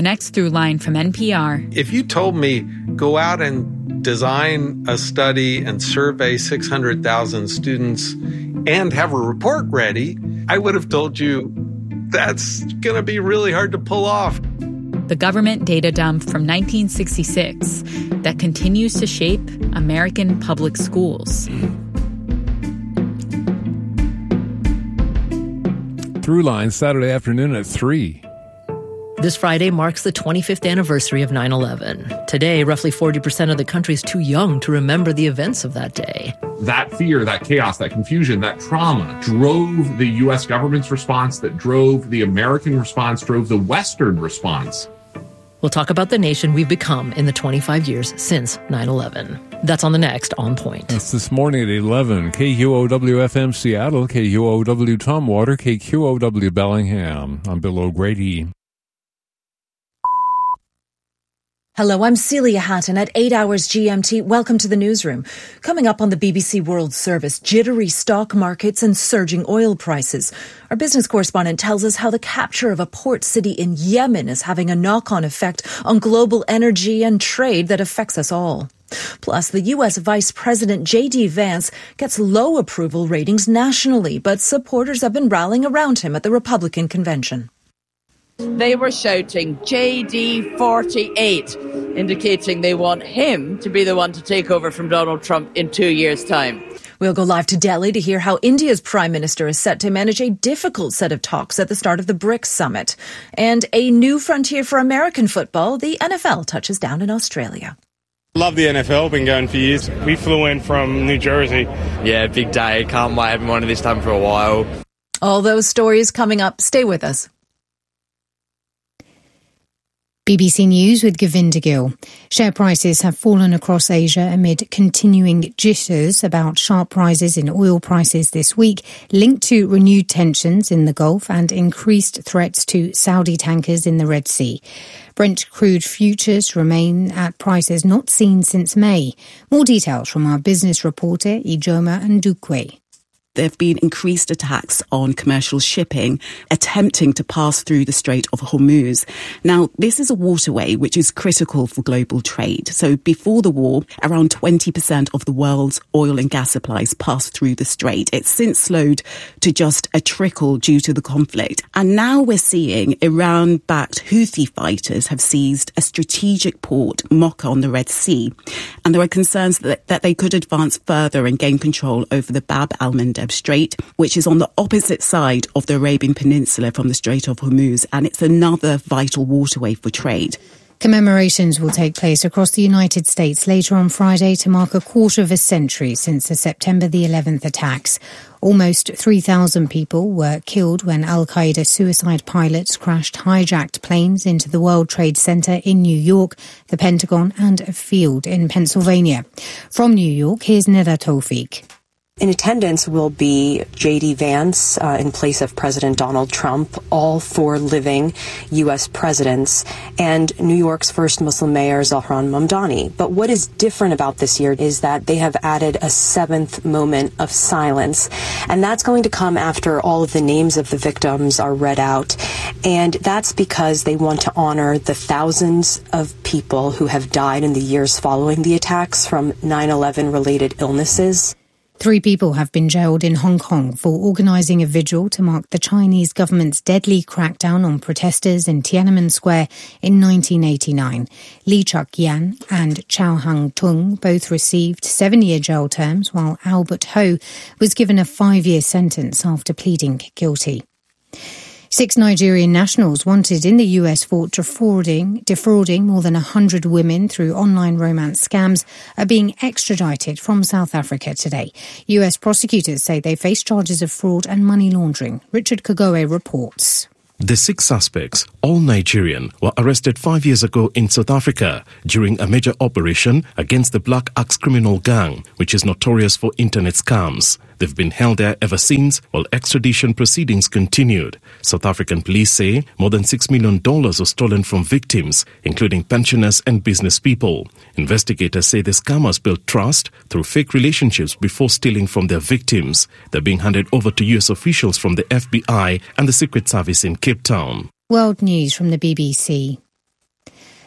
next Throughline from NPR. If you told me, go out and design a study and survey 600,000 students and have a report ready, I would have told you that's going to be really hard to pull off. The government data dump from 1966 that continues to shape American public schools. Throughline, Saturday afternoon at 3. This Friday marks the 25th anniversary of 9/11. Today, roughly 40% of the country is too young to remember the events of that day. That fear, that chaos, that confusion, that trauma drove the U.S. government's response, that drove the American response, drove the Western response. We'll talk about the nation we've become in the 25 years since 9/11. That's on the next On Point. That's this morning at 11. KQOW-FM Seattle, KQOW Tumwater, KQOW Bellingham. I'm Bill O'Grady. Hello, I'm Celia Hatton at 8 hours GMT. Welcome to the newsroom. Coming up on the BBC World Service, jittery stock markets and surging oil prices. Our business correspondent tells us how the capture of a port city in Yemen is having a knock-on effect on global energy and trade that affects us all. Plus, the U.S. Vice President J.D. Vance gets low approval ratings nationally, but supporters have been rallying around him at the Republican convention. They were shouting JD 48, indicating they want him to be the one to take over from Donald Trump in 2 years' time. We'll go live to Delhi to hear how India's Prime Minister is set to manage a difficult set of talks at the start of the BRICS summit. And a new frontier for American football, the NFL touches down in Australia. Love the NFL, been going for years. We flew in from New Jersey. Yeah, big day, can't wait, I've been wanting this time for a while. All those stories coming up. Stay with us. BBC News with Govinda Gill. Share prices have fallen across Asia amid continuing jitters about sharp rises in oil prices this week, linked to renewed tensions in the Gulf and increased threats to Saudi tankers in the Red Sea. Brent crude futures remain at prices not seen since May. More details from our business reporter Ijoma Ndukwe. There have been increased attacks on commercial shipping attempting to pass through the Strait of Hormuz. Now, this is a waterway which is critical for global trade. So before the war, around 20% of the world's oil and gas supplies passed through the strait. It's since slowed to just a trickle due to the conflict. And now we're seeing Iran-backed Houthi fighters have seized a strategic port, Mocha, on the Red Sea. And there are concerns that they could advance further and gain control over the Bab al-Mandeb Strait, which is on the opposite side of the Arabian Peninsula from the Strait of Hormuz, and it's another vital waterway for trade. Commemorations will take place across the United States later on Friday to mark a quarter of a century since the September the 11th attacks. Almost 3,000 people were killed when al-Qaeda suicide pilots crashed hijacked planes into the World Trade Center in New York, the Pentagon and a field in Pennsylvania. From New York, here's Neda Tawfiq. In attendance will be J.D. Vance in place of President Donald Trump, all four living U.S. presidents, and New York's first Muslim mayor, Zohran Mamdani. But what is different about this year is that they have added a seventh moment of silence, and that's going to come after all of the names of the victims are read out. And that's because they want to honor the thousands of people who have died in the years following the attacks from 9/11 related illnesses. 3 people have been jailed in Hong Kong for organising a vigil to mark the Chinese government's deadly crackdown on protesters in Tiananmen Square in 1989. Li Chuk-yan and Chow Hang-tung both received 7-year jail terms, while Albert Ho was given a 5-year sentence after pleading guilty. 6 Nigerian nationals wanted in the US for defrauding more than 100 women through online romance scams are being extradited from South Africa today. US prosecutors say they face charges of fraud and money laundering. Richard Kagoe reports. The 6 suspects, all Nigerian, were arrested 5 years ago in South Africa during a major operation against the Black Axe criminal gang, which is notorious for internet scams. They've been held there ever since, while extradition proceedings continued. South African police say more than $6 million was stolen from victims, including pensioners and business people. Investigators say the scammers built trust through fake relationships before stealing from their victims. They're being handed over to US officials from the FBI and the Secret Service in Cape Town. World news from the BBC.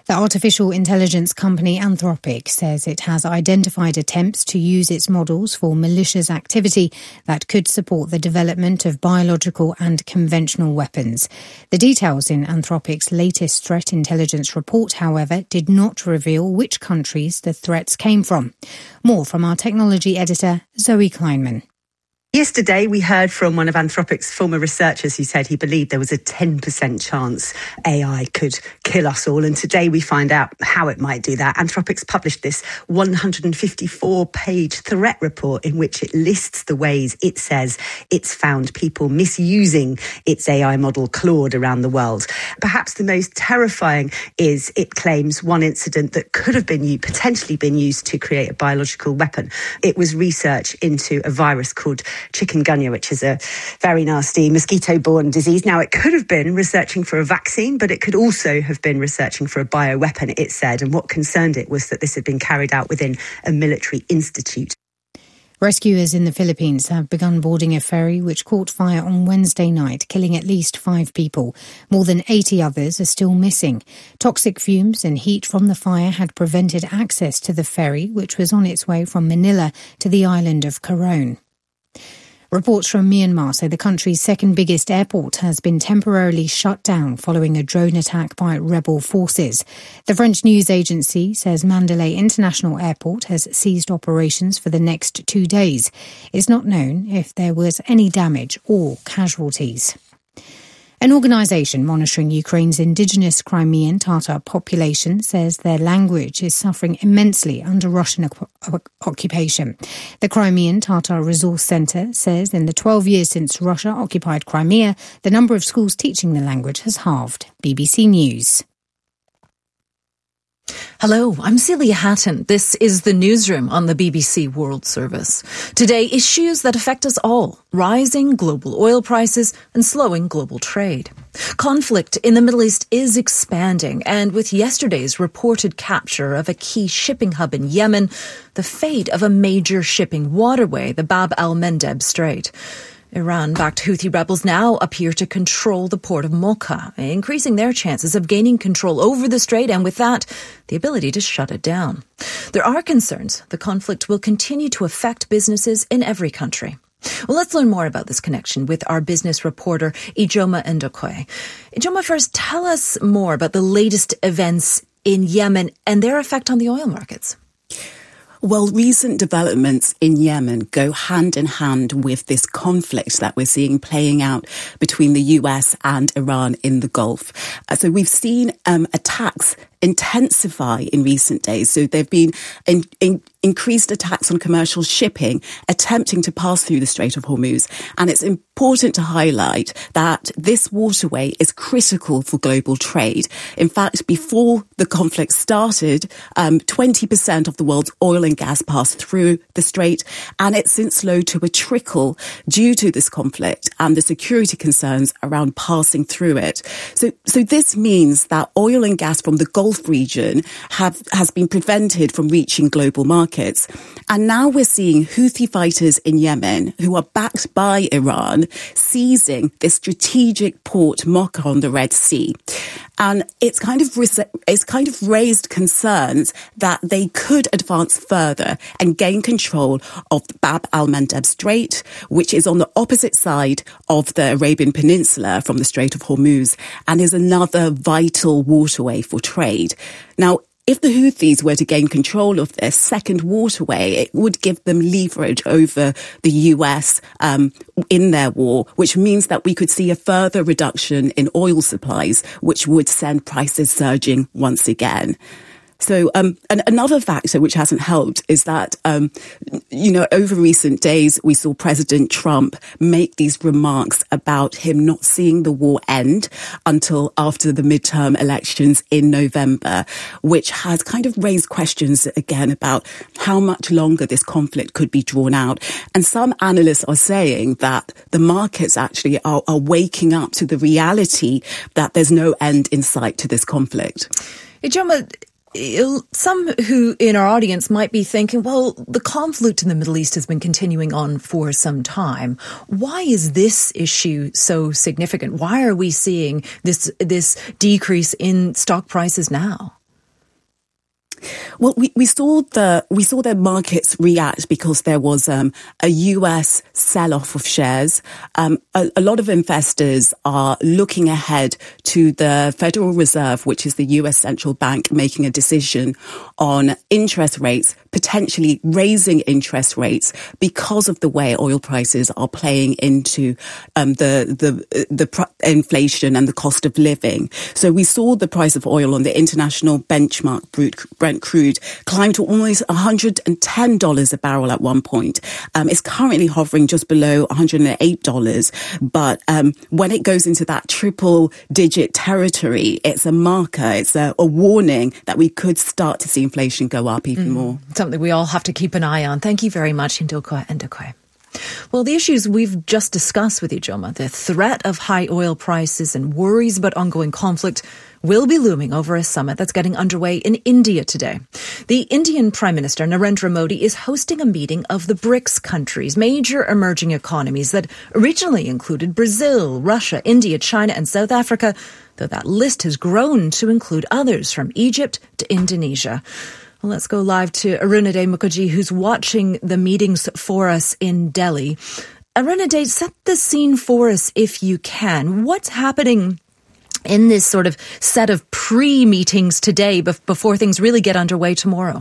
The artificial intelligence company Anthropic says it has identified attempts to use its models for malicious activity that could support the development of biological and conventional weapons. The details in Anthropic's latest threat intelligence report, however, did not reveal which countries the threats came from. More from our technology editor, Zoe Kleinman. Yesterday, we heard from one of Anthropic's former researchers who said he believed there was a 10% chance AI could kill us all. And today we find out how it might do that. Anthropic's published this 154-page threat report in which it lists the ways it says it's found people misusing its AI model Claude around the world. Perhaps the most terrifying is it claims one incident that could have been potentially been used to create a biological weapon. It was research into a virus called chikungunya, which is a very nasty mosquito-borne disease. Now, it could have been researching for a vaccine, but it could also have been researching for a bioweapon, it said. And what concerned it was that this had been carried out within a military institute. Rescuers in the Philippines have begun boarding a ferry which caught fire on Wednesday night, killing at least 5 people. More than 80 others are still missing. Toxic fumes and heat from the fire had prevented access to the ferry, which was on its way from Manila to the island of Coron. Reports from Myanmar say the country's second biggest airport has been temporarily shut down following a drone attack by rebel forces. The French news agency says Mandalay International Airport has ceased operations for the next 2 days. It's not known if there was any damage or casualties. An organisation monitoring Ukraine's indigenous Crimean Tatar population says their language is suffering immensely under Russian occupation. The Crimean Tatar Resource Centre says in the 12 years since Russia occupied Crimea, the number of schools teaching the language has halved. BBC News. Hello, I'm Celia Hatton. This is the Newsroom on the BBC World Service. Today, issues that affect us all: rising global oil prices and slowing global trade. Conflict in the Middle East is expanding, and with yesterday's reported capture of a key shipping hub in Yemen, the fate of a major shipping waterway, the Bab al-Mandeb Strait. Iran-backed Houthi rebels now appear to control the port of Mocha, increasing their chances of gaining control over the strait and, with that, the ability to shut it down. There are concerns the conflict will continue to affect businesses in every country. Well, let's learn more about this connection with our business reporter, Ijoma Ndokwe. Ijoma, first, tell us more about the latest events in Yemen and their effect on the oil markets. Well, recent developments in Yemen go hand in hand with this conflict that we're seeing playing out between the US and Iran in the Gulf. So we've seen attacks intensify in recent days. So there have been increased attacks on commercial shipping attempting to pass through the Strait of Hormuz. And it's important to highlight that this waterway is critical for global trade. In fact, before the conflict started, 20% of the world's oil and gas passed through the strait, and it's since slowed to a trickle due to this conflict and the security concerns around passing through it. So this means that oil and gas from the Gulf region has been prevented from reaching global markets. And now we're seeing Houthi fighters in Yemen, who are backed by Iran, seizing this strategic port Mocha on the Red Sea. And it's kind of raised concerns that they could advance further and gain control of the Bab al-Mandeb Strait, which is on the opposite side of the Arabian Peninsula from the Strait of Hormuz and is another vital waterway for trade. Now, if the Houthis were to gain control of this second waterway, it would give them leverage over the US in their war, which means that we could see a further reduction in oil supplies, which would send prices surging once again. So another factor which hasn't helped is that, over recent days, we saw President Trump make these remarks about him not seeing the war end until after the midterm elections in November, which has kind of raised questions again about how much longer this conflict could be drawn out. And some analysts are saying that the markets actually are waking up to the reality that there's no end in sight to this conflict. Ijoma, some who in our audience might be thinking, well, the conflict in the Middle East has been continuing on for some time. Why is this issue so significant? Why are we seeing this decrease in stock prices now? Well, we saw the markets react because there was a US sell-off of shares. A lot of investors are looking ahead to the Federal Reserve, which is the US central bank, making a decision on interest rates, potentially raising interest rates because of the way oil prices are playing into the inflation and the cost of living. So we saw the price of oil on the international benchmark Brent crude climb to almost $110 a barrel at one point. It's currently hovering just below $108. But when it goes into that triple-digit territory, it's a marker, it's a warning that we could start to see inflation go up even more. Something we all have to keep an eye on. Thank you very much, Ndukwe Ndukwe. Well, the issues we've just discussed with you, Joma, the threat of high oil prices and worries about ongoing conflict will be looming over a summit that's getting underway in India today. The Indian Prime Minister Narendra Modi is hosting a meeting of the BRICS countries, major emerging economies that originally included Brazil, Russia, India, China and South Africa, though that list has grown to include others from Egypt to Indonesia. Well, let's go live to Arunade Mukherjee, who's watching the meetings for us in Delhi. Arunade, set the scene for us if you can. What's happening in this sort of set of pre-meetings today before things really get underway tomorrow?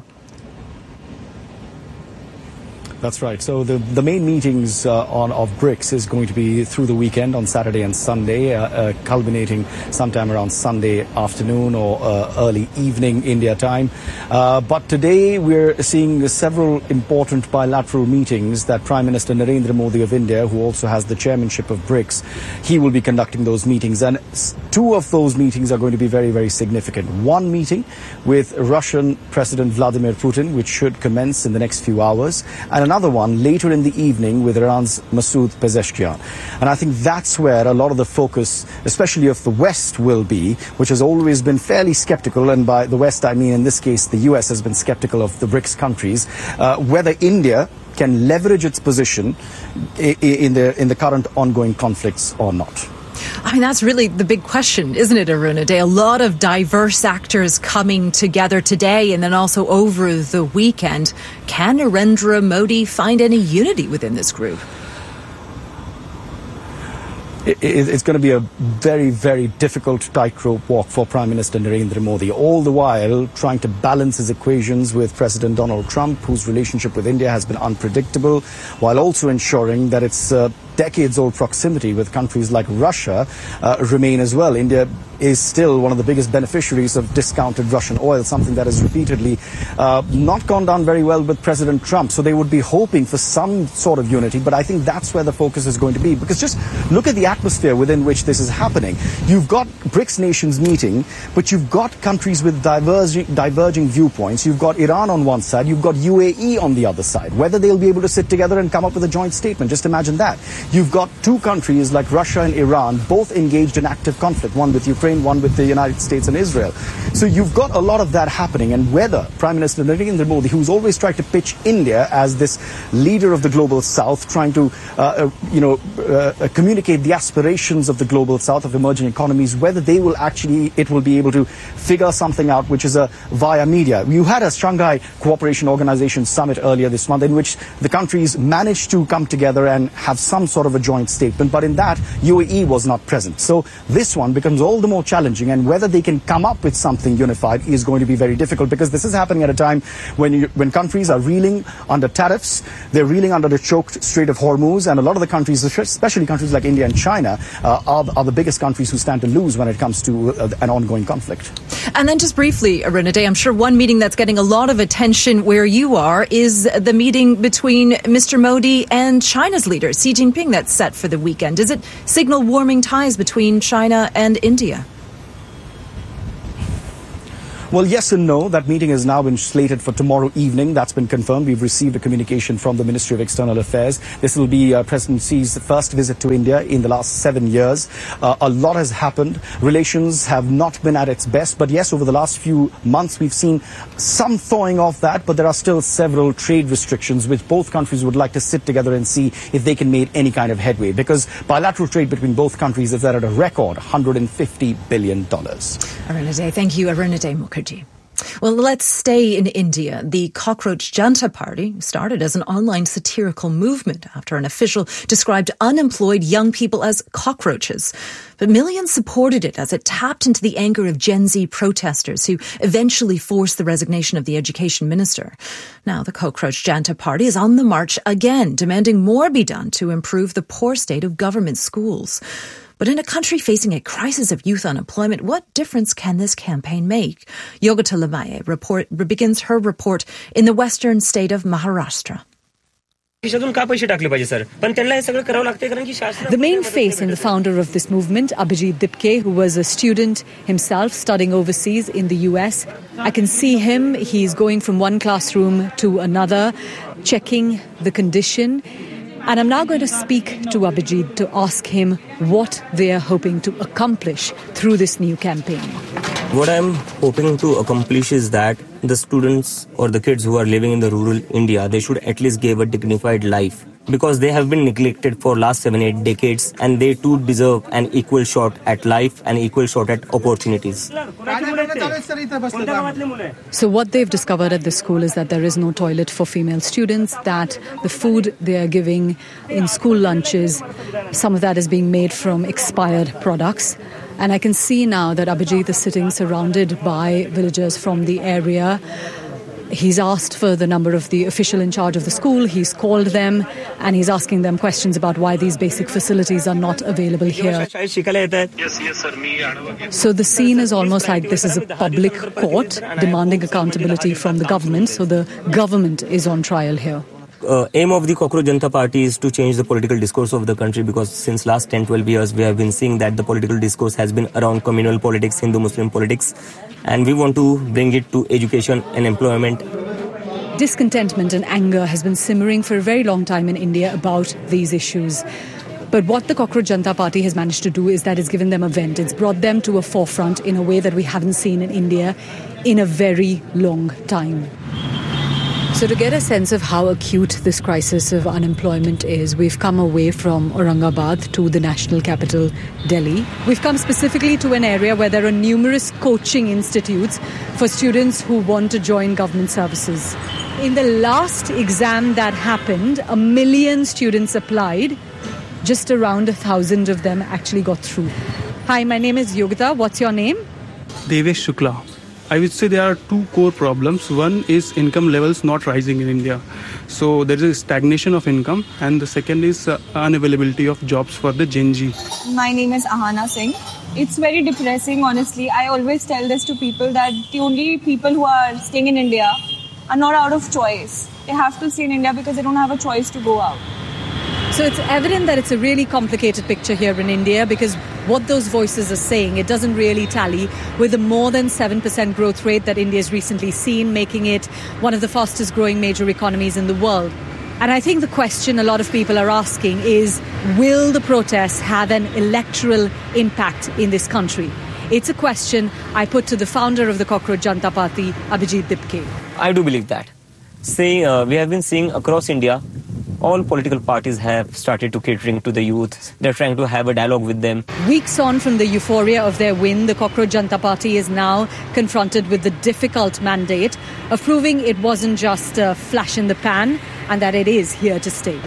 That's right. So the main meetings of BRICS is going to be through the weekend on Saturday and Sunday, culminating sometime around Sunday afternoon or early evening India time. But today we're seeing several important bilateral meetings that Prime Minister Narendra Modi of India, who also has the chairmanship of BRICS, he will be conducting those meetings. And two of those meetings are going to be very, very significant. One meeting with Russian President Vladimir Putin, which should commence in the next few hours, and another one later in the evening with Iran's Masoud Pezeshkian. And I think that's where a lot of the focus, especially of the West, will be, which has always been fairly skeptical, and by the West I mean in this case the US has been skeptical of the BRICS countries, whether India can leverage its position in the current ongoing conflicts or not. I mean, that's really the big question, isn't it, Arunade? A lot of diverse actors coming together today and then also over the weekend. Can Narendra Modi find any unity within this group? It's going to be a very, very difficult tightrope walk for Prime Minister Narendra Modi, all the while trying to balance his equations with President Donald Trump, whose relationship with India has been unpredictable, while also ensuring that its decades-old proximity with countries like Russia remain as well. India is still one of the biggest beneficiaries of discounted Russian oil, something that has repeatedly not gone down very well with President Trump. So they would be hoping for some sort of unity, but I think that's where the focus is going to be. Because just look at the atmosphere within which this is happening. You've got BRICS nations meeting, but you've got countries with diverging viewpoints. You've got Iran on one side, you've got UAE on the other side. Whether they'll be able to sit together and come up with a joint statement, just imagine that. You've got two countries like Russia and Iran, both engaged in active conflict, one with Ukraine, one with the United States and Israel. So you've got a lot of that happening, and whether Prime Minister Narendra Modi, who's always tried to pitch India as this leader of the global South, trying to communicate the aspirations of the global South, of emerging economies, whether they will it will be able to figure something out which is via media. You had a Shanghai Cooperation Organization summit earlier this month in which the countries managed to come together and have some sort of a joint statement, but in that UAE was not present. So this one becomes all the more challenging, and whether they can come up with something unified is going to be very difficult, because this is happening at a time when countries are reeling under tariffs, they're reeling under the choked Strait of Hormuz, and a lot of the countries, especially countries like India and China, are the biggest countries who stand to lose when it comes to an ongoing conflict. And then just briefly, Arunade, I'm sure one meeting that's getting a lot of attention where you are is the meeting between Mr. Modi and China's leader, Xi Jinping, that's set for the weekend. Does it signal warming ties between China and India? Well, yes and no. That meeting has now been slated for tomorrow evening. That's been confirmed. We've received a communication from the Ministry of External Affairs. This will be President Xi's first visit to India in the last 7 years. A lot has happened. Relations have not been at its best. But yes, over the last few months, we've seen some thawing of that. But there are still several trade restrictions which both countries would like to sit together and see if they can make any kind of headway. Because bilateral trade between both countries is at a record $150 billion. Arunade, thank you. Arunade Mukherjee. Well, Well, let's stay in India. The Cockroach Janta Party started as an online satirical movement after an official described unemployed young people as cockroaches. But millions supported it as it tapped into the anger of Gen Z protesters who eventually forced the resignation of the education minister. Now the Cockroach Janta Party is on the march again, demanding more be done to improve the poor state of government schools. But in a country facing a crisis of youth unemployment, what difference can this campaign make? Yogita Lamaye begins her report in the western state of Maharashtra. The main face and the founder of this movement, Abhijit Dipke, who was a student himself studying overseas in the US. I can see him. He's going from one classroom to another, checking the condition. And I'm now going to speak to Abhijit to ask him what they are hoping to accomplish through this new campaign. What I'm hoping to accomplish is that the students or the kids who are living in the rural India, they should at least give a dignified life, because they have been neglected for last 7-8 decades, and they too deserve an equal shot at life and equal shot at opportunities. So what they've discovered at this school is that there is no toilet for female students, that the food they are giving in school lunches, some of that is being made from expired products. And I can see now that Abhijit is sitting surrounded by villagers from the area. He's asked for the number of the official in charge of the school. He's called them and he's asking them questions about why these basic facilities are not available here. So the scene is almost like this is a public court demanding accountability from the government. So the government is on trial here. Aim of the Cockroach Janta Party is to change the political discourse of the country, because since last 10-12 years we have been seeing that the political discourse has been around communal politics, Hindu-Muslim politics, and we want to bring it to education and employment. Discontentment and anger has been simmering for a very long time in India about these issues. But what the Cockroach Janta Party has managed to do is that it's given them a vent. It's brought them to a forefront in a way that we haven't seen in India in a very long time. So to get a sense of how acute this crisis of unemployment is, we've come away from Aurangabad to the national capital, Delhi. We've come specifically to an area where there are numerous coaching institutes for students who want to join government services. In the last exam that happened, 1 million students applied. Just around 1,000 of them actually got through. Hi, my name is Yogita. What's your name? Devesh Shukla. I would say there are two core problems. One is income levels not rising in India. So there is a stagnation of income, and the second is unavailability of jobs for the Gen Z. My name is Ahana Singh. It's very depressing, honestly. I always tell this to people that the only people who are staying in India are not out of choice. They have to stay in India because they don't have a choice to go out. So it's evident that it's a really complicated picture here in India, because what those voices are saying, it doesn't really tally with the more than 7% growth rate that India has recently seen, making it one of the fastest growing major economies in the world. And I think the question a lot of people are asking is, will the protests have an electoral impact in this country? It's a question I put to the founder of the Cockroach Janta Party, Abhijit Dipke. I do believe that. We have been seeing across India, all political parties have started to catering to the youth. They're trying to have a dialogue with them. Weeks on from the euphoria of their win, the Cockroach Janta Party is now confronted with the difficult mandate of proving it wasn't just a flash in the pan and that it is here to stay.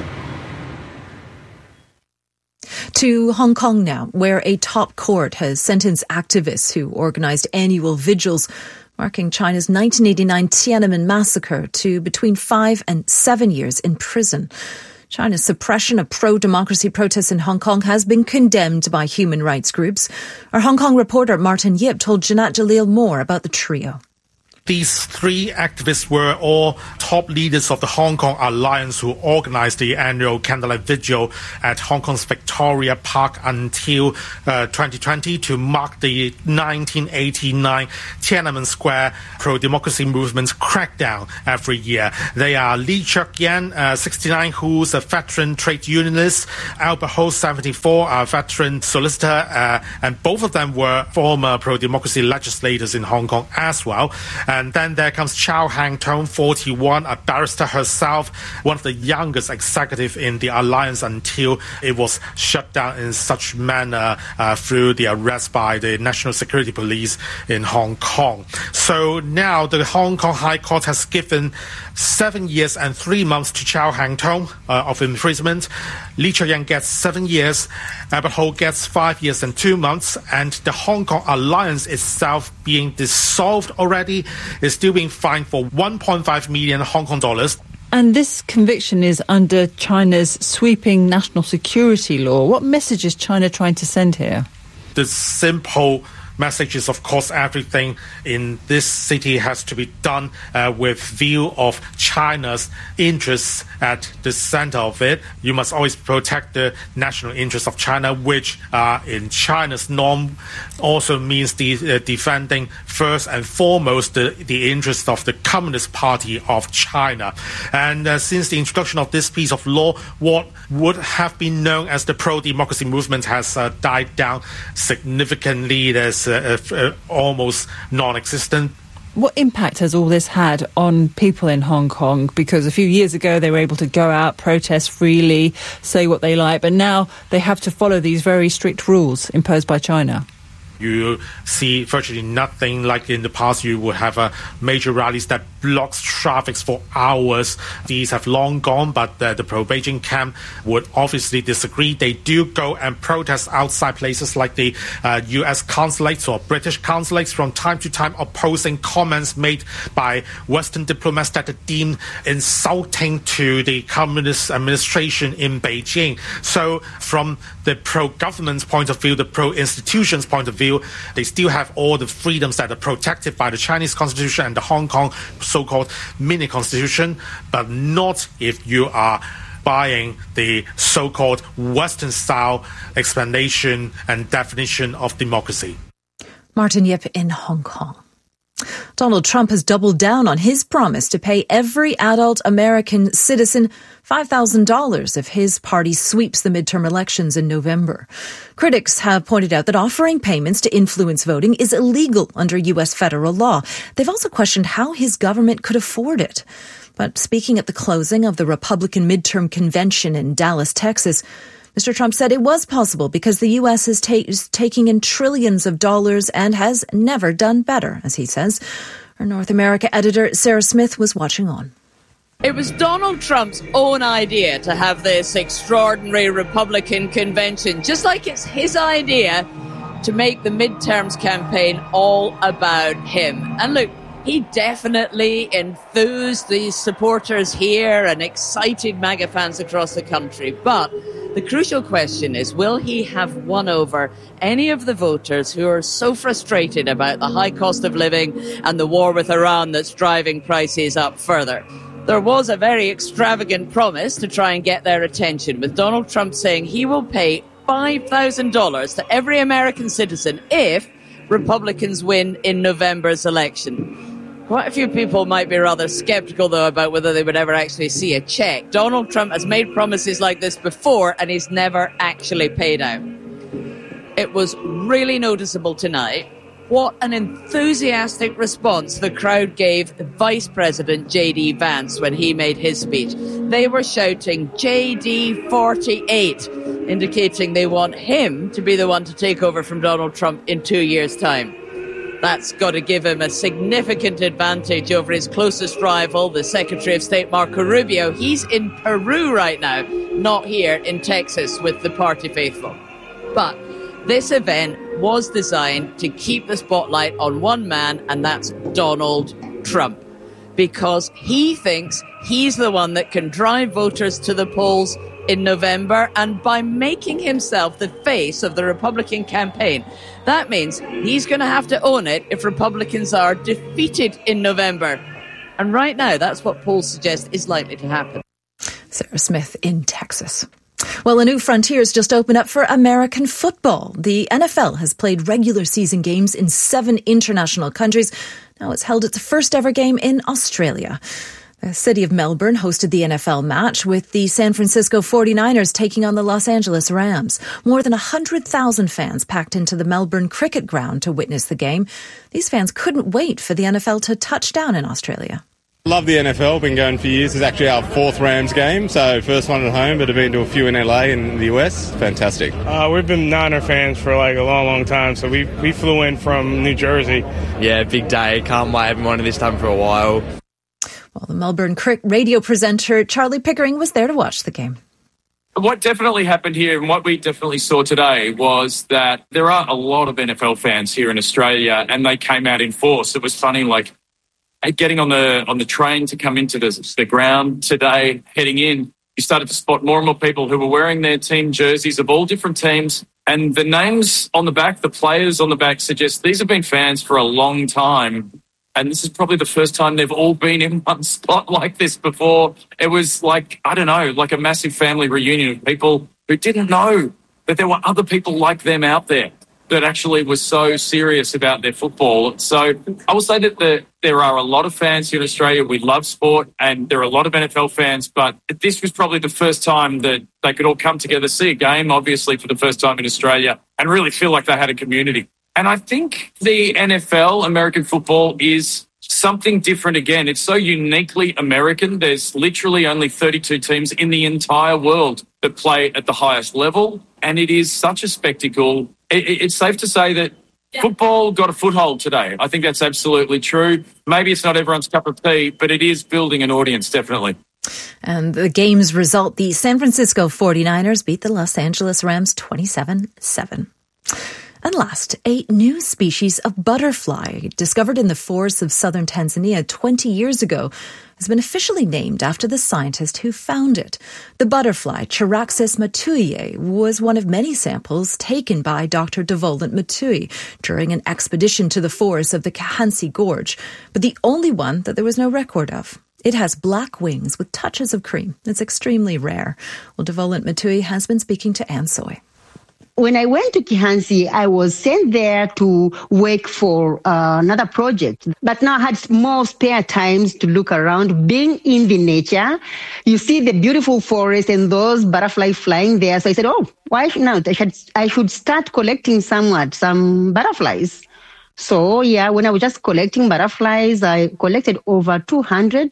To Hong Kong now, where a top court has sentenced activists who organized annual vigils marking China's 1989 Tiananmen massacre to between 5 and 7 years in prison. China's suppression of pro-democracy protests in Hong Kong has been condemned by human rights groups. Our Hong Kong reporter Martin Yip told Janat Jalil more about the trio. These three activists were all top leaders of the Hong Kong Alliance who organized the annual candlelight vigil at Hong Kong's Victoria Park until 2020 to mark the 1989 Tiananmen Square pro-democracy movement's crackdown every year. They are Lee Chuk-yan, 69, who's a veteran trade unionist, Albert Ho, 74, a veteran solicitor, and both of them were former pro-democracy legislators in Hong Kong as well. And then there comes Chow Hang-tong, 41, a barrister herself, one of the youngest executive in the alliance until it was shut down in such manner through the arrest by the National Security Police in Hong Kong. So now the Hong Kong High Court has given 7 years and 3 months to Chow Hang-tong of imprisonment. Lee Cheuk-yan gets 7 years, Abbott Ho gets 5 years and 2 months, and the Hong Kong alliance itself being dissolved already is still being fined for 1.5 million Hong Kong dollars. And this conviction is under China's sweeping national security law. What message is China trying to send here? The simple message is, of course, everything in this city has to be done with view of China's interests at the center of it. You must always protect the national interests of China, which in China's norm also means defending first and foremost the interests of the Communist Party of China. And since the introduction of this piece of law, what would have been known as the pro-democracy movement has died down significantly. There's almost non-existent. What impact has all this had on people in Hong Kong? Because a few years ago they were able to go out, protest freely, say what they like, but now they have to follow these very strict rules imposed by China. You see virtually nothing like in the past. You would have major rallies that blocks traffic for hours. These have long gone, but the pro-Beijing camp would obviously disagree. They do go and protest outside places like the U.S. consulates or British consulates from time to time, opposing comments made by Western diplomats that are deemed insulting to the communist administration in Beijing. So from the pro-government's point of view, the pro-institutions point of view, they still have all the freedoms that are protected by the Chinese Constitution and the Hong Kong so-called mini-constitution, but not if you are buying the so-called Western-style explanation and definition of democracy. Martin Yip in Hong Kong. Donald Trump has doubled down on his promise to pay every adult American citizen $5,000 if his party sweeps the midterm elections in November. Critics have pointed out that offering payments to influence voting is illegal under U.S. federal law. They've also questioned how his government could afford it. But speaking at the closing of the Republican midterm convention in Dallas, Texas, Mr. Trump said it was possible because the U.S. is taking in trillions of dollars and has never done better, as he says. Our North America editor, Sarah Smith, was watching on. It was Donald Trump's own idea to have this extraordinary Republican convention, just like it's his idea to make the midterms campaign all about him. And look, he definitely enthused these supporters here and excited MAGA fans across the country. But the crucial question is, will he have won over any of the voters who are so frustrated about the high cost of living and the war with Iran that's driving prices up further? There was a very extravagant promise to try and get their attention, with Donald Trump saying he will pay $5,000 to every American citizen if Republicans win in November's election. Quite a few people might be rather skeptical, though, about whether they would ever actually see a check. Donald Trump has made promises like this before, and he's never actually paid out. It was really noticeable tonight what an enthusiastic response the crowd gave Vice President J.D. Vance when he made his speech. They were shouting JD 48, indicating they want him to be the one to take over from Donald Trump in 2 years' time. That's got to give him a significant advantage over his closest rival, the Secretary of State, Marco Rubio. He's in Peru right now, not here in Texas with the party faithful. But this event was designed to keep the spotlight on one man, and that's Donald Trump, because he thinks he's the one that can drive voters to the polls in November, and by making himself the face of the Republican campaign, that means he's going to have to own it if Republicans are defeated in November. And right now, that's what polls suggest is likely to happen. Sarah Smith in Texas. Well, a new frontier's just opened up for American football. The NFL has played regular season games in 7 international countries. Now it's held its first ever game in Australia. The city of Melbourne hosted the NFL match with the San Francisco 49ers taking on the Los Angeles Rams. More than 100,000 fans packed into the Melbourne cricket ground to witness the game. These fans couldn't wait for the NFL to touch down in Australia. Love the NFL, been going for years. It's actually our fourth Rams game, so first one at home, but I've been to a few in LA and the US. Fantastic. We've been Niner fans for like a long time, so we flew in from New Jersey. Yeah, big day. Can't wait. I've been wanting this time for a while. Well, the Melbourne radio presenter Charlie Pickering was there to watch the game. What definitely happened here and what we definitely saw today was that there are a lot of NFL fans here in Australia and they came out in force. It was funny, like getting on the train to come into the ground today, heading in, you started to spot more and more people who were wearing their team jerseys of all different teams. And the names on the back, the players on the back suggest these have been fans for a long time. And this is probably the first time they've all been in one spot like this before. It was like, I don't know, like a massive family reunion of people who didn't know that there were other people like them out there that actually were so serious about their football. So I will say that there are a lot of fans here in Australia. We love sport and there are a lot of NFL fans, but this was probably the first time that they could all come together, see a game, obviously for the first time in Australia, and really feel like they had a community. And I think the NFL, American football, is something different again. It's so uniquely American. There's literally only 32 teams in the entire world that play at the highest level. And it is such a spectacle. It's safe to say that football got a foothold today. I think that's absolutely true. Maybe it's not everyone's cup of tea, but it is building an audience, definitely. And the game's result, the San Francisco 49ers beat the Los Angeles Rams 27-7. And last, a new species of butterfly discovered in the forests of southern Tanzania 20 years ago has been officially named after the scientist who found it. The butterfly, Charaxus matui, was one of many samples taken by Dr. Devolent Matui during an expedition to the forests of the Kahansi Gorge, but the only one that there was no record of. It has black wings with touches of cream. It's extremely rare. Well, Devolent Matui has been speaking to Anne Soy. When I went to Kihansi, I was sent there to work for another project. But now I had more spare times to look around. Being in the nature, you see the beautiful forest and those butterflies flying there. So I said, why not? I should start collecting some butterflies. So yeah, when I was just collecting butterflies, I collected over 200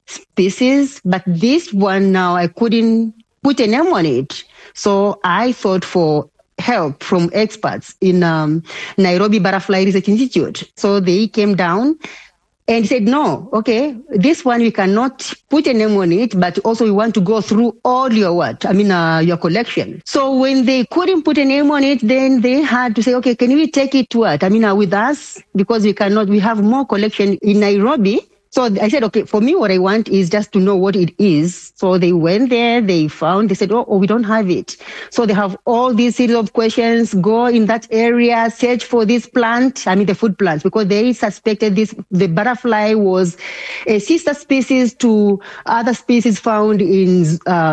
species. But this one now, I couldn't put a name on it. So I thought for help from experts in Nairobi Butterfly Research Institute. So they came down and said, no, okay, this one we cannot put a name on it, but also we want to go through all your your collection. So when they couldn't put a name on it, then they had to say, okay, can we take it with us? Because we have more collection in Nairobi. So I said, okay, for me, what I want is just to know what it is. So they went there, they said, we don't have it. So they have all these series of questions, go in that area, search for this plant, the food plants, because they suspected the butterfly was a sister species to other species found in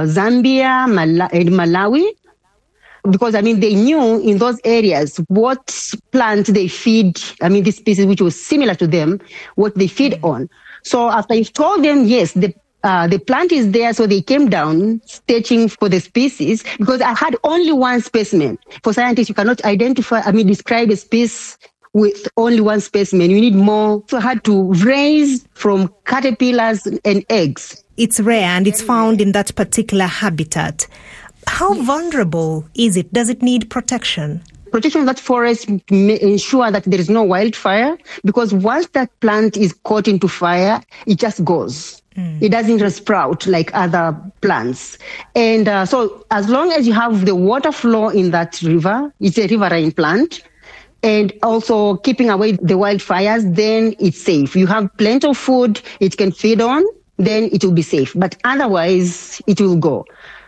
Zambia and Malawi. Because, they knew in those areas what plant they feed, this species which was similar to them, what they feed on. So after I told them, yes, the plant is there, so they came down searching for the species because I had only one specimen. For scientists, you cannot describe a species with only one specimen. You need more. So I had to raise from caterpillars and eggs. It's rare and it's found in that particular habitat. How vulnerable is it? Does it need protection? Protection of that forest may ensure that there is no wildfire, because once that plant is caught into fire, it just goes. It doesn't sprout like other plants. And so as long as you have the water flow in that river, it's a riverine plant, and also keeping away the wildfires, then it's safe. You have plenty of food it can feed on, then it will be safe. But otherwise, it will go.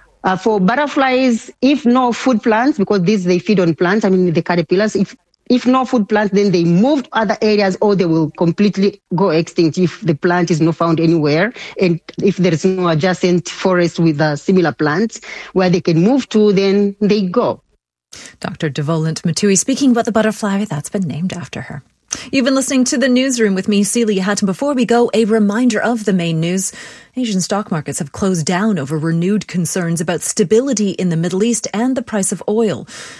For butterflies, if no food plants, because they feed on plants, the caterpillars, if no food plants, then they move to other areas or they will completely go extinct if the plant is not found anywhere. And if there is no adjacent forest with similar plants where they can move to, then they go. Dr. Devolent Matui speaking about the butterfly that's been named after her. You've been listening to the Newsroom with me, Celia Hatton. Before we go, a reminder of the main news. Asian stock markets have closed down over renewed concerns about stability in the Middle East and the price of oil.